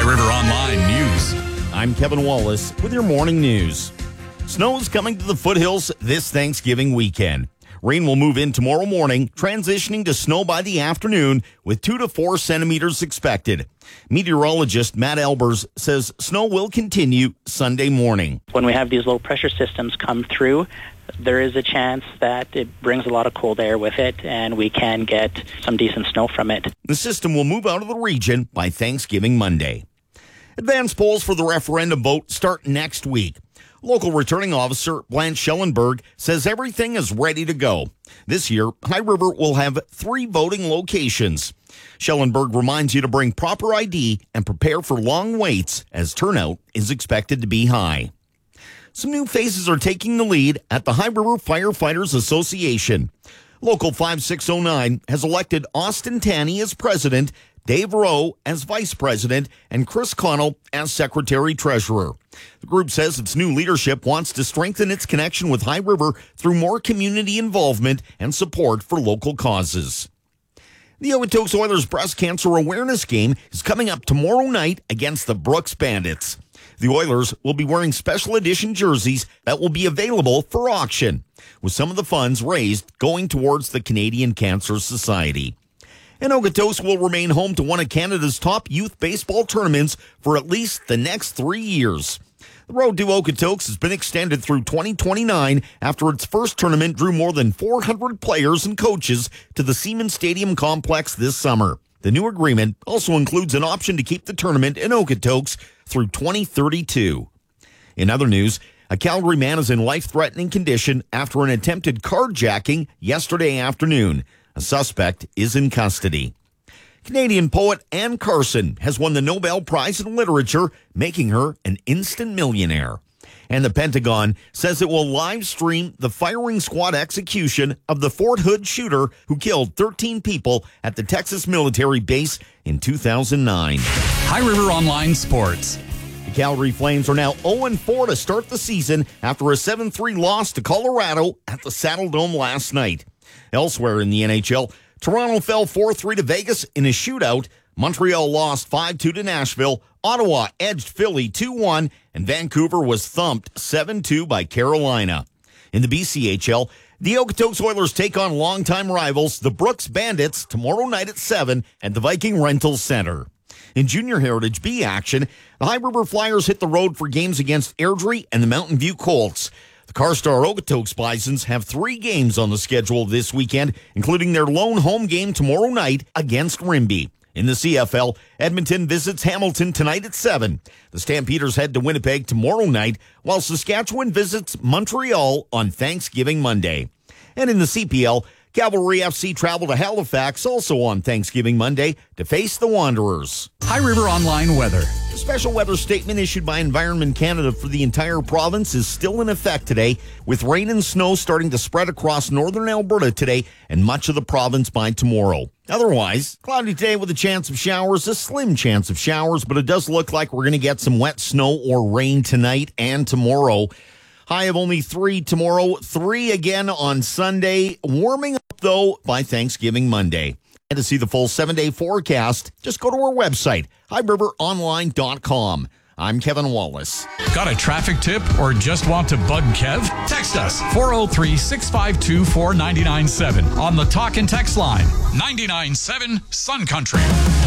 River Online News. I'm Kevin Wallace with your morning news. Snow is coming to the foothills this Thanksgiving weekend. Rain will move in tomorrow morning, transitioning to snow by the afternoon with 2 to 4 centimeters expected. Meteorologist Matt Albers says snow will continue Sunday morning. When we have these low pressure systems come through, there is a chance that it brings a lot of cold air with it, and we can get some decent snow from it. The system will move out of the region by Thanksgiving Monday. Advance polls for the referendum vote start next week. Local returning officer Blanche Schellenberg says everything is ready to go. This year, High River will have 3 voting locations. Schellenberg reminds you to bring proper ID and prepare for long waits as turnout is expected to be high. Some new faces are taking the lead at the High River Firefighters Association. Local 5609 has elected Austin Tanney as president, Dave Rowe as vice president, and Chris Connell as secretary-treasurer. The group says its new leadership wants to strengthen its connection with High River through more community involvement and support for local causes. The Okotoks Oilers Breast Cancer Awareness Game is coming up tomorrow night against the Brooks Bandits. The Oilers will be wearing special edition jerseys that will be available for auction, with some of the funds raised going towards the Canadian Cancer Society. And Okotoks will remain home to one of Canada's top youth baseball tournaments for at least the next 3 years. The road to Okotoks has been extended through 2029 after its first tournament drew more than 400 players and coaches to the Siemens Stadium complex this summer. The new agreement also includes an option to keep the tournament in Okotoks through 2032. In other news, a Calgary man is in life-threatening condition after an attempted carjacking yesterday afternoon. A suspect is in custody. Canadian poet Anne Carson has won the Nobel Prize in Literature, making her an instant millionaire. And the Pentagon says it will live stream the firing squad execution of the Fort Hood shooter who killed 13 people at the Texas military base in 2009. High River Online Sports. The Calgary Flames are now 0-4 to start the season after a 7-3 loss to Colorado at the Saddle Dome last night. Elsewhere in the NHL, Toronto fell 4-3 to Vegas in a shootout. Montreal lost 5-2 to Nashville. Ottawa edged Philly 2-1, and Vancouver was thumped 7-2 by Carolina. In the BCHL, the Okotoks Oilers take on longtime rivals, the Brooks Bandits, tomorrow night at 7 at the Viking Rental Center. In Junior Heritage B action, the High River Flyers hit the road for games against Airdrie and the Mountain View Colts. The Carstar Okotoks Bisons have 3 games on the schedule this weekend, including their lone home game tomorrow night against Rimbey. In the CFL, Edmonton visits Hamilton tonight at 7. The Stampeders head to Winnipeg tomorrow night, while Saskatchewan visits Montreal on Thanksgiving Monday. And in the CPL, Cavalry FC travel to Halifax also on Thanksgiving Monday to face the Wanderers. High River Online Weather. The special weather statement issued by Environment Canada for the entire province is still in effect today, with rain and snow starting to spread across northern Alberta today and much of the province by tomorrow. Otherwise, cloudy today with a chance of showers, a slim chance of showers, but it does look like we're going to get some wet snow or rain tonight and tomorrow. High of only 3 tomorrow, 3 again on Sunday. Warming up, though, by Thanksgiving Monday. And to see the full 7-day forecast, just go to our website, highriveronline.com. I'm Kevin Wallace. Got a traffic tip or just want to bug Kev? Text us 403-652-4997 on the talk and text line 99.7 Sun Country.